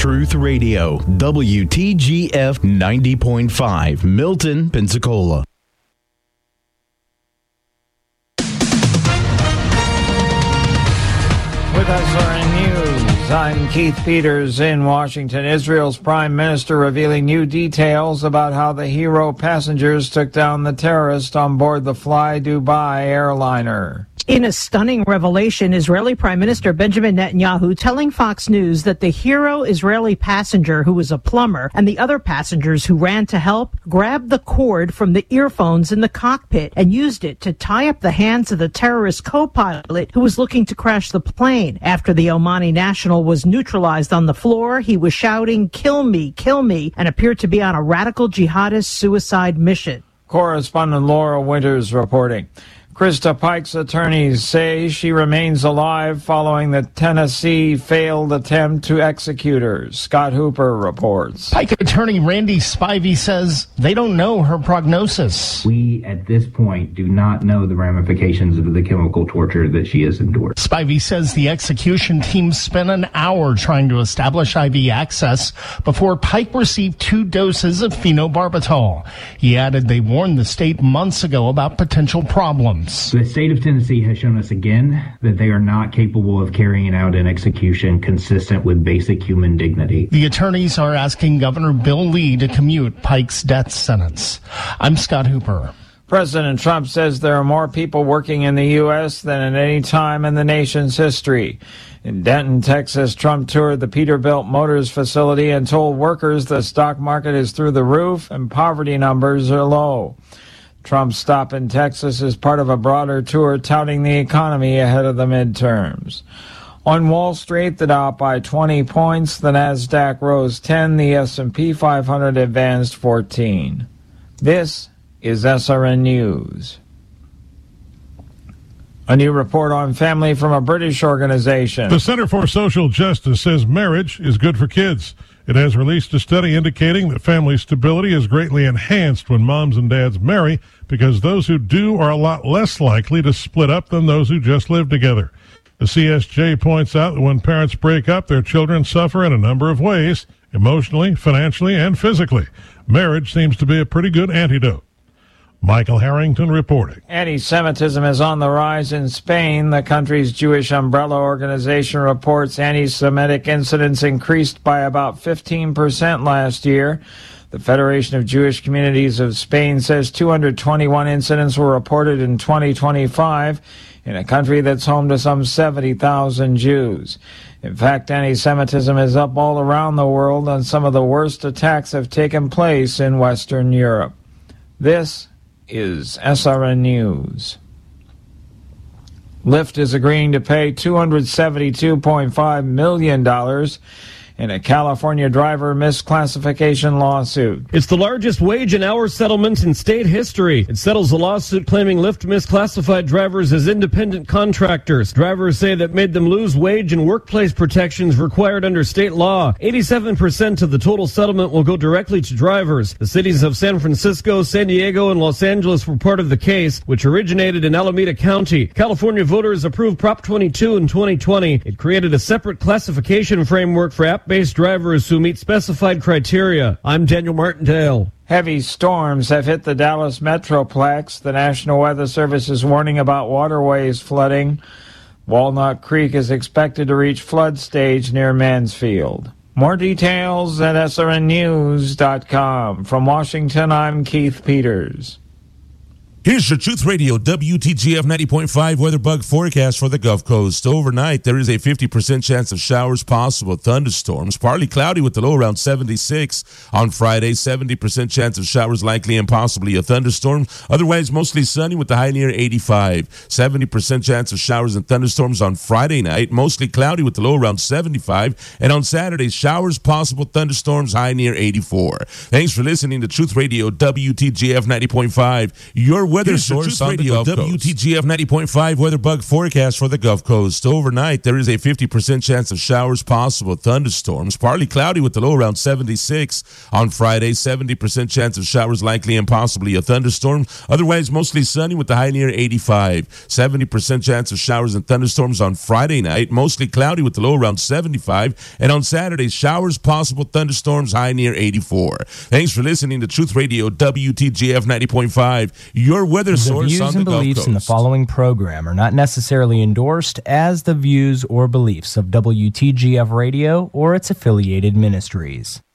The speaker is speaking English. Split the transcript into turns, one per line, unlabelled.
Truth Radio, WTGF 90.5, Milton, Pensacola.
With SRN News, I'm Keith Peters in Washington. Israel's prime minister revealing new details about how the Hero passengers took down the terrorist on board the Fly Dubai airliner.
In a stunning revelation, Israeli Prime Minister Benjamin Netanyahu telling Fox News that the Hero Israeli passenger, who was a plumber, and the other passengers who ran to help, grabbed the cord from the earphones in the cockpit and used it to tie up the hands of the terrorist co-pilot who was looking to crash the plane. After the Omani national was neutralized on the floor, he was shouting, kill me," and appeared to be on a radical jihadist suicide mission.
Correspondent Laura Winters reporting. Krista Pike's attorneys say she remains alive following the Tennessee failed attempt to execute her. Scott Hooper reports.
Pike attorney Randy Spivey says they don't know her prognosis.
We, at this point, do not know the ramifications of the chemical torture that she has endured.
Spivey says the execution team spent an hour trying to establish IV access before Pike received 2 doses of phenobarbital. He added they warned the state months ago about potential problems.
The state of Tennessee has shown us again that they are not capable of carrying out an execution consistent with basic human dignity.
The attorneys are asking Governor Bill Lee to commute Pike's death sentence. I'm Scott Hooper.
President Trump says there are more people working in the U.S. than at any time in the nation's history. In Denton, Texas, Trump toured the Peterbilt Motors facility and told workers the stock market is through the roof and poverty numbers are low. Trump's stop in Texas is part of a broader tour touting the economy ahead of the midterms. On Wall Street, the Dow up by 20 points, the Nasdaq rose 10, the S&P 500 advanced 14. This is SRN News. A new report on family from a British organization.
The Center for Social Justice says marriage is good for kids. It has released a study indicating that family stability is greatly enhanced when moms and dads marry because those who do are a lot less likely to split up than those who just live together. The CSJ points out that when parents break up, their children suffer in a number of ways, emotionally, financially, and physically. Marriage seems to be a pretty good antidote. Michael Harrington reporting.
Anti-Semitism is on the rise in Spain. The country's Jewish umbrella organization reports anti-Semitic incidents increased by about 15% last year. The Federation of Jewish Communities of Spain says 221 incidents were reported in 2025 in a country that's home to some 70,000 Jews. In fact, anti-Semitism is up all around the world, and some of the worst attacks have taken place in Western Europe. This is SRN News. Lyft is agreeing to pay $272.5 million in a California driver misclassification lawsuit.
It's the largest wage and hour settlement in state history. It settles a lawsuit claiming Lyft misclassified drivers as independent contractors. Drivers say that made them lose wage and workplace protections required under state law. 87% of the total settlement will go directly to drivers. The cities of San Francisco, San Diego, and Los Angeles were part of the case, which originated in Alameda County. California voters approved Prop 22 in 2020. It created a separate classification framework for app-based drivers who meet specified criteria. I'm Daniel Martindale.
Heavy storms have hit the Dallas Metroplex. The National Weather Service is warning about waterways flooding. Walnut Creek is expected to reach flood stage near Mansfield. More details at srnnews.com. From Washington, I'm Keith Peters.
Here's your Truth Radio WTGF 90.5 weather bug forecast for the Gulf Coast. Overnight, there is a 50% chance of showers possible, thunderstorms, partly cloudy with the low around 76. On Friday, 70% chance of showers likely and possibly a thunderstorm. Otherwise, mostly sunny with the high near 85. 70% chance of showers and thunderstorms on Friday night, mostly cloudy with the low around 75. And on Saturday, showers possible, thunderstorms, high near 84. Thanks for listening to Truth Radio WTGF 90.5, your weather
Here's
source
the
on the
Radio
Gulf Coast.
WTGF 90.5 weather bug forecast for the Gulf Coast. Overnight, there is a 50% chance of showers possible, thunderstorms, partly cloudy with the low around 76. On Friday, 70% chance of showers likely and possibly a thunderstorm. Otherwise, mostly sunny with the high near 85. 70% chance of showers and thunderstorms on Friday night, mostly cloudy with the low around 75. And on Saturday, showers possible, thunderstorms, high near 84. Thanks for listening to Truth Radio WTGF 90.5, your weather source on the Gulf Coast.
The views and beliefs in the following program are not necessarily endorsed as the views or beliefs of WTGF Radio or its affiliated ministries.